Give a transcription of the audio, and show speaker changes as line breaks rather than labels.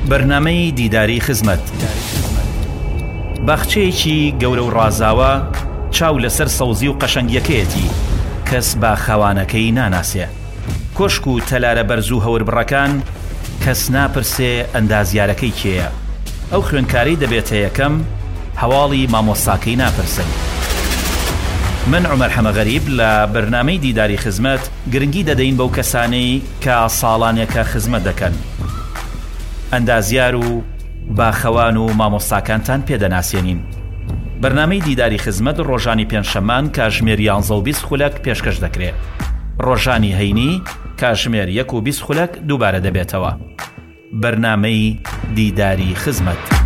بەرنامەی دیداری خزمەت باخچەیەکی گەورە و ڕازاوە چاو لەسەر سەوزی و قەشەنگیەکەیەتی کەس با خاوانەکەی ناناسێ کۆشک و تەلارە بەرز و هەوربڕەکان کەس ناپرسێ ئەندازیارەکەی کێیە ئەو خوێنکاری دەبێتە یەکەم هەواڵی مامۆستاکەی ناپرسن من عومەر حەمەغەریب لە بەرنامەی دیداری خزمەت گرنگی دەدەین بەو کەسانەی کە ساڵانێکە خزمەت دەکەن ئەندازیار و باخەوان و مامۆستاکانتان پێدەناسێنین بەرنامەی دیداری خزمەت ڕۆژانی پێنجشەمان کاتژمێر 11 و 20 خولەک پێشکەش دەکرێت ڕۆژانی هەینی کاتژمێر 1 و 20 خولەک دووبارە دەبێتەوە بەرنامەی دیداری خزمەت